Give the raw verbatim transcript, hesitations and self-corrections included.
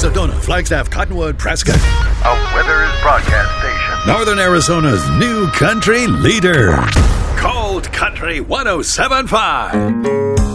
Sedona, Flagstaff, Cottonwood, Prescott. A Withers broadcast station. Northern Arizona's new country leader. Cold Country one oh seven point five.